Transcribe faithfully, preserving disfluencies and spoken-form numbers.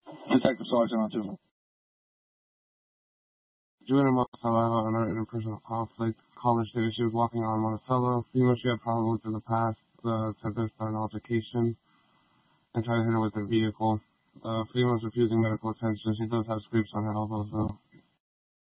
Detective Sergeant on two. Juliana Monticello, an interpersonal conflict. Caller stated she was walking on Monticello. Female she had problems in the past. The attempted started an altercation and tried to hit her with a vehicle. Uh, female is refusing medical attention. She does have scrapes on her elbow, so